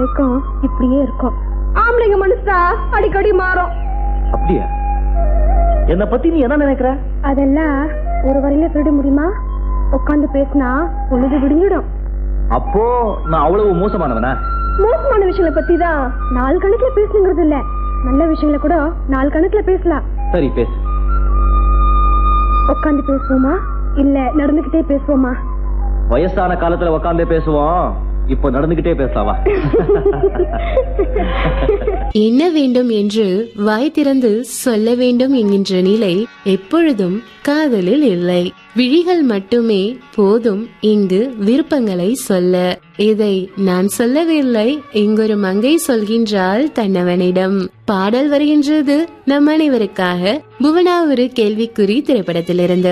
வரைக்கும் இப்படியே இருக்கும். ஆம்பளைங்க மனசா அடிக்கடி மாறும். அப்படியா? என்ன பத்தி நீ என்ன நினைக்கிற? அதெல்லாம் ஒரு வரையில திருட முடியுமா? உட்காந்து பேசினா பொழுது விடிஞ்சிடும். அப்போ நான் அவ்வளவு மோசமானவனா? மோசமான விஷயங்களை பத்தி தான் நாலு கணக்குல பேசணுங்கிறது இல்ல, நல்ல விஷயங்களை கூட நாலு கணக்குல பேசலாம். சரி பேசு. உட்காந்து பேசுவோமா இல்ல நடந்துகிட்டே பேசுவோமா? வயசான காலத்துல உட்காந்தே பேசுவோம், இப்போ நடந்துகிட்டே பேசலாவா? என்ன வேண்டும் என்று வாய் திறந்து சொல்ல வேண்டும் என்கின்ற நிலை எப்பொழுதும் காதலில் இல்லை. விழிகள் மட்டுமே போதும் இங்கு விருப்பங்களை சொல்ல. இதை நான் சொல்லவில்லை, இங்கொரு மங்கை சொல்கின்றாள் தன்னவனிடம். பாடல் வருகின்றது நம் அனைவருக்காக புவனா ஒரு கேள்விக்குறி திரைப்படத்திலிருந்து.